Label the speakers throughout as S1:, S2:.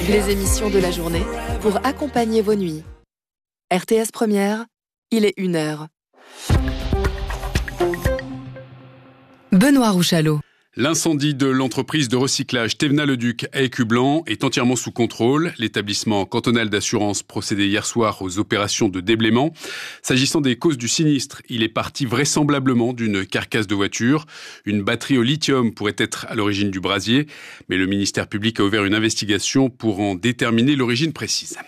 S1: Les émissions de la journée pour accompagner vos nuits. RTS Première, il est 1h. Benoît Rouchalot.
S2: L'incendie de l'entreprise de recyclage Thévenat-le-Duc à Écublanc est entièrement sous contrôle. L'établissement cantonal d'assurance procédait hier soir aux opérations de déblaiement. S'agissant des causes du sinistre, il est parti vraisemblablement d'une carcasse de voiture. Une batterie au lithium pourrait être à l'origine du brasier, mais le ministère public a ouvert une investigation pour en déterminer l'origine précise.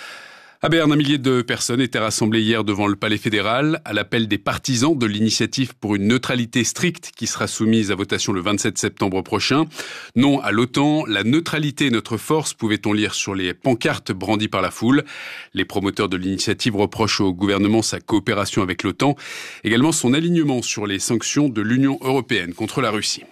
S2: À Berne, un millier de personnes étaient rassemblées hier devant le Palais fédéral à l'appel des partisans de l'initiative pour une neutralité stricte qui sera soumise à votation le 27 septembre prochain. Non à l'OTAN, la neutralité est notre force, pouvait-on lire sur les pancartes brandies par la foule. Les promoteurs de l'initiative reprochent au gouvernement sa coopération avec l'OTAN, également son alignement sur les sanctions de l'Union européenne contre la Russie.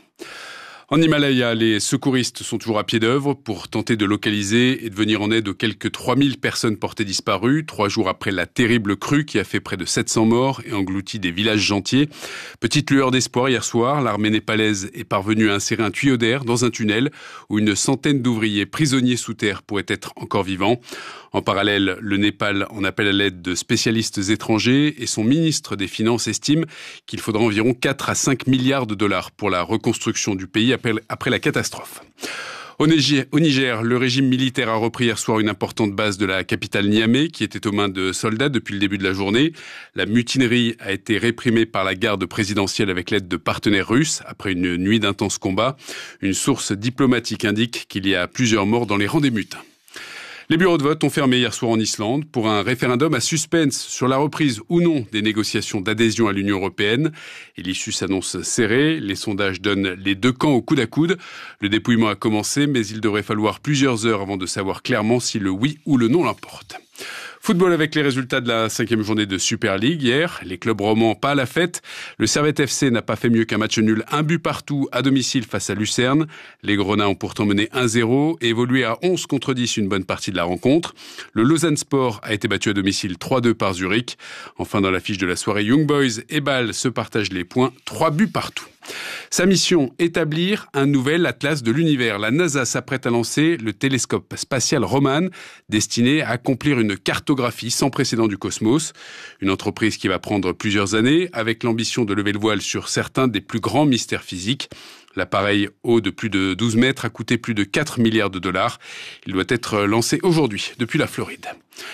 S2: En Himalaya, les secouristes sont toujours à pied d'œuvre pour tenter de localiser et de venir en aide aux quelques 3000 personnes portées disparues, 3 jours après la terrible crue qui a fait près de 700 morts et englouti des villages entiers. Petite lueur d'espoir hier soir, l'armée népalaise est parvenue à insérer un tuyau d'air dans un tunnel où une centaine d'ouvriers prisonniers sous terre pourraient être encore vivants. En parallèle, le Népal en appelle à l'aide de spécialistes étrangers et son ministre des Finances estime qu'il faudra environ 4 à 5 milliards de dollars pour la reconstruction du pays après la catastrophe. Au Niger, le régime militaire a repris hier soir une importante base de la capitale Niamey qui était aux mains de soldats depuis le début de la journée. La mutinerie a été réprimée par la garde présidentielle avec l'aide de partenaires russes après une nuit d'intenses combats. Une source diplomatique indique qu'il y a plusieurs morts dans les rangs des mutins. Les bureaux de vote ont fermé hier soir en Islande pour un référendum à suspense sur la reprise ou non des négociations d'adhésion à l'Union européenne. Et l'issue s'annonce serrée. Les sondages donnent les deux camps au coude à coude. Le dépouillement a commencé, mais il devrait falloir plusieurs heures avant de savoir clairement si le oui ou le non l'emporte. Football avec les résultats de la 5e journée de Super League hier. Les clubs romans pas à la fête. Le Servette FC n'a pas fait mieux qu'un match nul, 1 but partout à domicile face à Lucerne. Les Grenats ont pourtant mené 1-0 et évolué à 11 contre 10 une bonne partie de la rencontre. Le Lausanne Sport a été battu à domicile 3-2 par Zurich. Enfin, dans l'affiche de la soirée, Young Boys et Bâle se partagent les points, 3 buts partout. Sa mission, établir un nouvel atlas de l'univers. La NASA s'apprête à lancer le télescope spatial Roman, destiné à accomplir une cartographie sans précédent du cosmos. Une entreprise qui va prendre plusieurs années, avec l'ambition de lever le voile sur certains des plus grands mystères physiques. L'appareil haut de plus de 12 mètres a coûté plus de 4 milliards de dollars. Il doit être lancé aujourd'hui, depuis la Floride.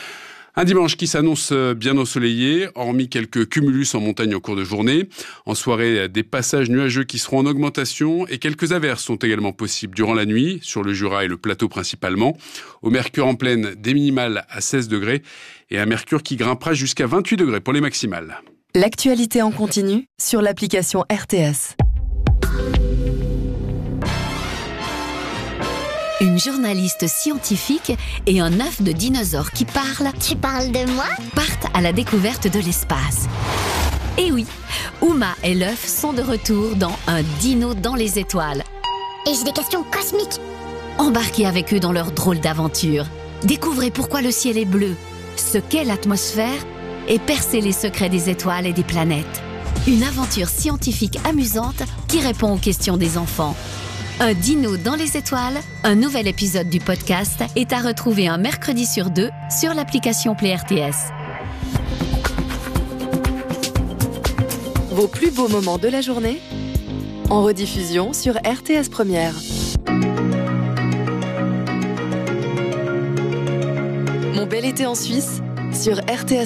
S2: Un dimanche qui s'annonce bien ensoleillé, hormis quelques cumulus en montagne en cours de journée. En soirée, des passages nuageux qui seront en augmentation et quelques averses sont également possibles durant la nuit, sur le Jura et le plateau principalement. Au mercure en pleine, des minimales à 16 degrés et un mercure qui grimpera jusqu'à 28 degrés pour les maximales.
S1: L'actualité en continu sur l'application RTS.
S3: Une journaliste scientifique et un œuf de dinosaure qui parle.
S4: Tu parles de moi?
S3: Partent à la découverte de l'espace. Et oui, Uma et l'œuf sont de retour dans Un dino dans les étoiles.
S4: Et j'ai des questions cosmiques.
S3: Embarquez avec eux dans leur drôle d'aventure. Découvrez pourquoi le ciel est bleu, ce qu'est l'atmosphère et percez les secrets des étoiles et des planètes. Une aventure scientifique amusante qui répond aux questions des enfants. Un dino dans les étoiles, un nouvel épisode du podcast est à retrouver un mercredi sur 2 sur l'application Play RTS.
S1: Vos plus beaux moments de la journée en rediffusion sur RTS Première. Mon bel été en Suisse sur RTS